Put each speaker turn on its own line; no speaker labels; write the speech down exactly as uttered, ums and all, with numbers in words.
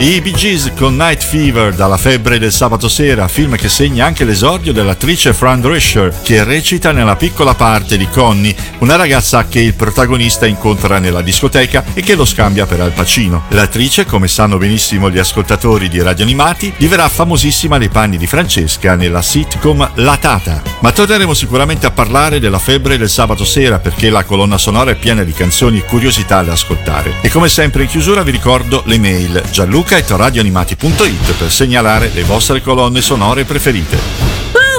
I Bee Gees con Night Fever, dalla febbre del sabato sera, film che segna anche l'esordio dell'attrice Fran Drescher, che recita nella piccola parte di Connie, una ragazza che il protagonista incontra nella discoteca e che lo scambia per Al Pacino. L'attrice, come sanno benissimo gli ascoltatori di Radio Animati, diverrà famosissima nei panni di Francesca nella sitcom La Tata. Ma torneremo sicuramente a parlare della febbre del sabato sera, perché la colonna sonora è piena di canzoni e curiosità da ascoltare. E come sempre in chiusura vi ricordo le mail gianluca chiocciola radioanimati punto it per segnalare le vostre colonne sonore preferite.